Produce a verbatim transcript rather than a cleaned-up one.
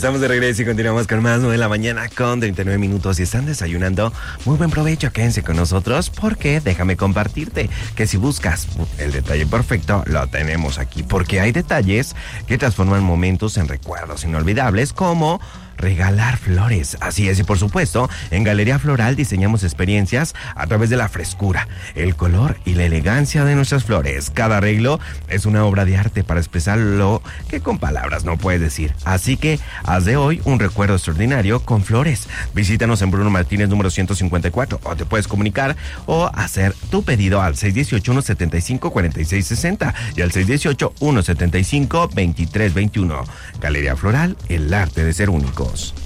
Estamos de regreso y continuamos con más nueve de la mañana con treinta y nueve minutos. Y están desayunando, muy buen provecho, quédense con nosotros porque déjame compartirte que si buscas el detalle perfecto, lo tenemos aquí. Porque hay detalles que transforman momentos en recuerdos inolvidables, como regalar flores. Así es, y por supuesto, en Galería Floral diseñamos experiencias a través de la frescura, el color y la elegancia de nuestras flores. Cada arreglo es una obra de arte para expresar lo que con palabras no puedes decir. Así que haz de hoy un recuerdo extraordinario con flores. Visítanos en Bruno Martínez número ciento cincuenta y cuatro, o te puedes comunicar o hacer tu pedido al seis uno ocho, uno siete cinco, cuatro seis seis cero y al seis uno ocho, uno siete cinco, dos tres dos uno. Galería Floral, el arte de ser únicos.